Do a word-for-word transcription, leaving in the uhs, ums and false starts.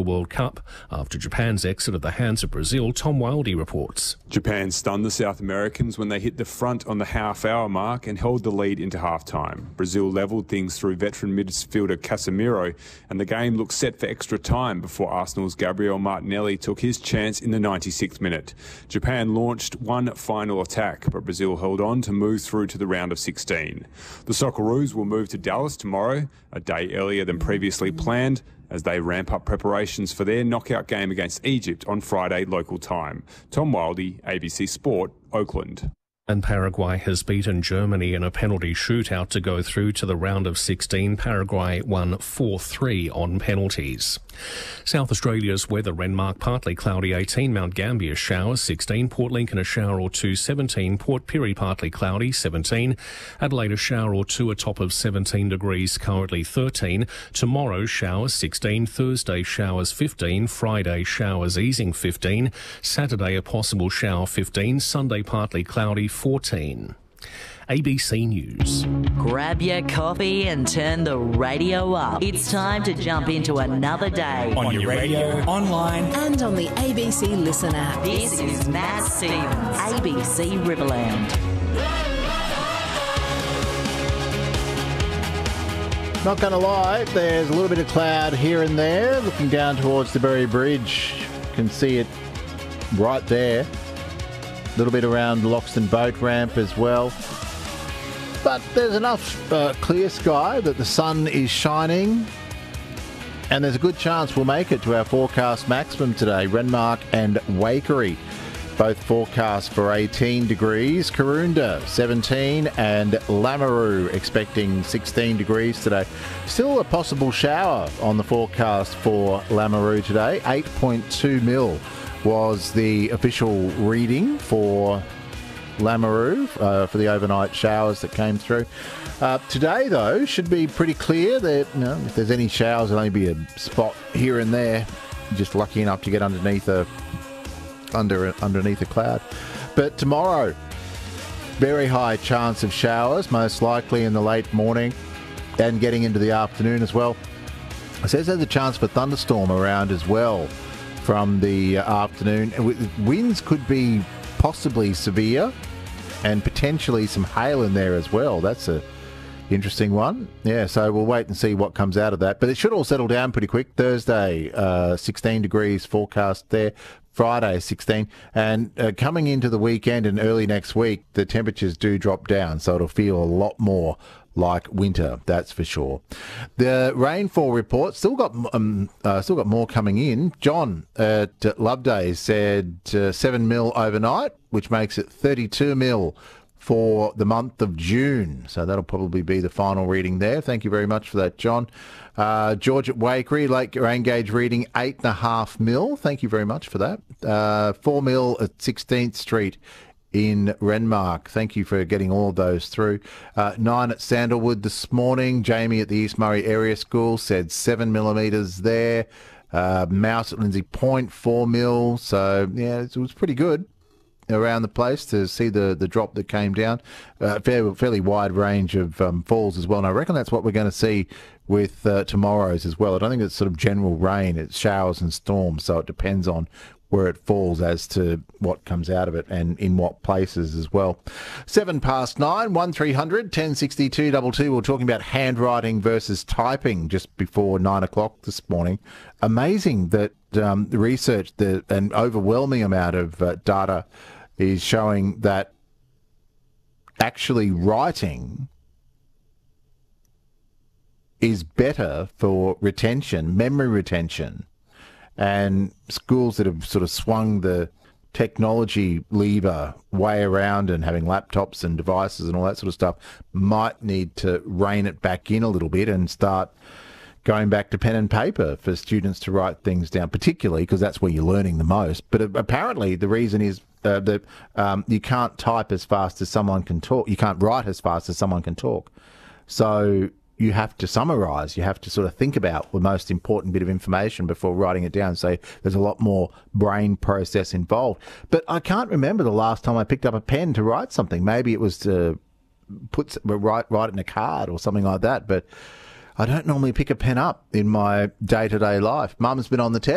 World Cup. After Japan's exit of the hands of Brazil, Tom Wildey reports. Japan stunned the South Americans when they hit the front on the half-hour mark and held the lead into half-time. Brazil levelled things through veteran midfielder Casemiro, and the game looked set for extra time before Arsenal's Gabriel Martinelli took his chance in the ninety-sixth minute. Japan launched one final attack, but Brazil held on to move through to the round of sixteen. The Socceroos will move to Dallas tomorrow, a day earlier than previously planned, as they ramp up preparations for their knockout game against Egypt on Friday local time. Tom Wildey, A B C Sport, Oakland. And Paraguay has beaten Germany in a penalty shootout to go through to the round of sixteen. Paraguay won four three on penalties. South Australia's weather: Renmark partly cloudy eighteen, Mount Gambier showers sixteen, Port Lincoln a shower or two seventeen, Port Pirie partly cloudy seventeen, Adelaide a shower or two a top of seventeen degrees, currently thirteen. Tomorrow showers sixteen, Thursday showers fifteen, Friday showers easing fifteen, Saturday a possible shower fifteen, Sunday partly cloudy fourteen. A B C News. Grab your coffee and turn the radio up. It's time to jump into another day. On your radio, online, and on the A B C Listen app. This is Matt Stevens, A B C Riverland. Not going to lie, there's a little bit of cloud here and there. Looking down towards the Berry Bridge, you can see it right there. A little bit around Loxton Boat Ramp as well. But there's enough uh, clear sky that the sun is shining, and there's a good chance we'll make it to our forecast maximum today. Renmark and Waikerie both forecast for eighteen degrees. Karoonda seventeen, and Lameroo expecting sixteen degrees today. Still a possible shower on the forecast for Lameroo today. eight point two mil was the official reading for Lameroo uh, for the overnight showers that came through. Uh, today, though, should be pretty clear. That, you know, if there's any showers, there'll only be a spot here and there. Just lucky enough to get underneath a under underneath a cloud. But tomorrow, very high chance of showers, most likely in the late morning and getting into the afternoon as well. It says there's a chance for thunderstorm around as well from the afternoon. Winds could be possibly severe, and potentially some hail in there as well. That's a interesting one. Yeah, so we'll wait and see what comes out of that. But it should all settle down pretty quick. Thursday, uh, sixteen degrees forecast there. Friday, sixteen. And uh, coming into the weekend and early next week, the temperatures do drop down, so it'll feel a lot more like winter, that's for sure. The rainfall report still got um, uh, still got more coming in. John at Loveday said uh, seven mil overnight, which makes it thirty-two mil for the month of June. So that'll probably be the final reading there. Thank you very much for that, John. Uh, George at Waikerie, lake rain gauge reading eight and a half mil. Thank you very much for that. Uh, four mil at sixteenth Street in Renmark. Thank you for getting all of those through. Uh, nine at Sandalwood this morning. Jamie at the East Murray Area School said seven millimetres there. Uh, Mouse at Lindsay Point, four mil. So, yeah, it was pretty good around the place to see the, the drop that came down. Uh, fairly, fairly wide range of um, falls as well. And I reckon that's what we're going to see with uh, tomorrow's as well. I don't think it's sort of general rain. It's showers and storms, so it depends on where it falls as to what comes out of it and in what places as well. Seven past nine, one three hundred, ten sixty-two double two. We're talking about handwriting versus typing just before nine o'clock this morning. Amazing that um, the research, the, an overwhelming amount of uh, data is showing that actually writing is better for retention, memory retention. And schools that have sort of swung the technology lever way around and having laptops and devices and all that sort of stuff might need to rein it back in a little bit and start going back to pen and paper for students to write things down, particularly because that's where you're learning the most. But apparently the reason is uh, that um, you can't type as fast as someone can talk. You can't write as fast as someone can talk. So you have to summarise. You have to sort of think about the most important bit of information before writing it down. So there's a lot more brain process involved. But I can't remember the last time I picked up a pen to write something. Maybe it was to put write write it in a card or something like that. But I don't normally pick a pen up in my day-to-day life. Mum's been on the text.